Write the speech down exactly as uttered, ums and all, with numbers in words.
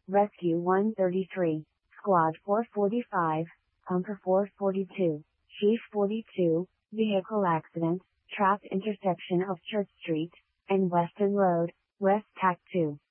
Rescue one thirty-three, Squad four forty-five, Hunker four forty-two, Chief forty-two, Vehicle Accident, Trap Intersection of Church Street and Weston Road, West Tac two.